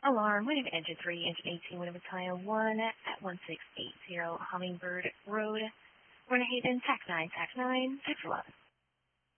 Alarm, wind of engine 3, engine 18, wind of Italia 1 at 1680 Hummingbird Road, Runner Haven, tax 9, 6 for 11.